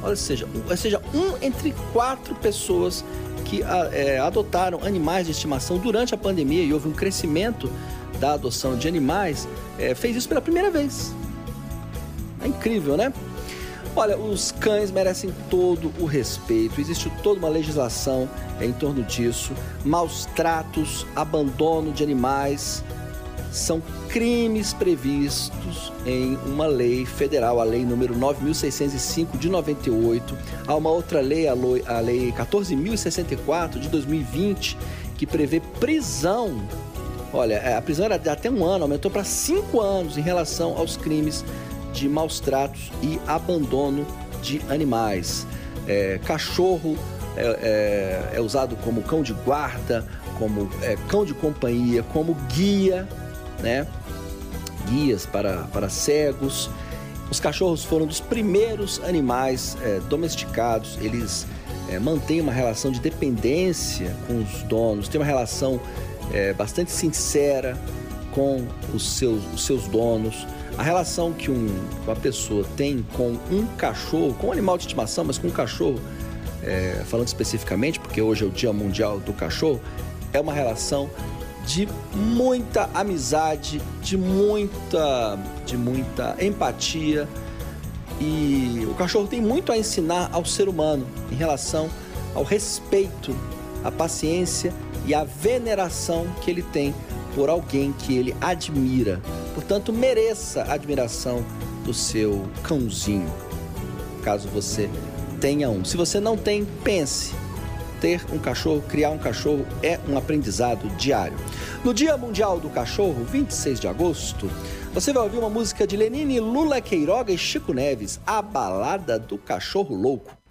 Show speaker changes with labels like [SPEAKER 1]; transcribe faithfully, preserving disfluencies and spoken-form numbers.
[SPEAKER 1] Ou seja, ou seja, um entre quatro pessoas que é, adotaram animais de estimação durante a pandemia e houve um crescimento da adoção de animais, é, fez isso pela primeira vez. É incrível, né? Olha, os cães merecem todo o respeito, existe toda uma legislação em torno disso. Maus tratos, abandono de animais são crimes previstos em uma lei federal, a lei número nove mil seiscentos e cinco de noventa e oito. Há uma outra lei, a lei quatorze mil e sessenta e quatro de dois mil e vinte, que prevê prisão. Olha, a prisão era de até um ano, aumentou para cinco anos em relação aos crimes de maus tratos e abandono de animais. É, cachorro é, é, é usado como cão de guarda, como é, cão de companhia, como guia, né? Guias para, para cegos. Os cachorros foram dos primeiros animais é, domesticados. Eles é, mantêm uma relação de dependência com os donos, têm uma relação é, bastante sincera com os seus, os seus donos. A relação que um, uma pessoa tem com um cachorro, com um animal de estimação, mas com um cachorro, é, falando especificamente, porque hoje é o Dia Mundial do Cachorro, é uma relação de muita amizade, de muita, de muita empatia. E o cachorro tem muito a ensinar ao ser humano em relação ao respeito, à paciência e à veneração que ele tem por alguém que ele admira. Portanto, mereça a admiração do seu cãozinho, caso você tenha um. Se você não tem, pense. Ter um cachorro, criar um cachorro é um aprendizado diário. No Dia Mundial do Cachorro, vinte e seis de agosto, você vai ouvir uma música de Lenine, Lula Queiroga e Chico Neves, A Balada do Cachorro Louco.